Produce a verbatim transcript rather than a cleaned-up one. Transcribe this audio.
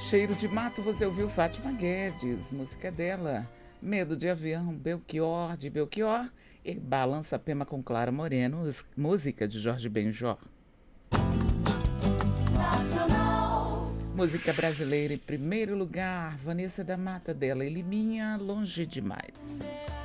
Cheiro de Mato, você ouviu Fátima Guedes, música dela. Medo de Avião, Belchior, de Belchior. E Balança Pema com Clara Moreno, música de Jorge Benjor. Nacional. Música brasileira em primeiro lugar, Vanessa da Mata, dela e Liminha, Longe Demais.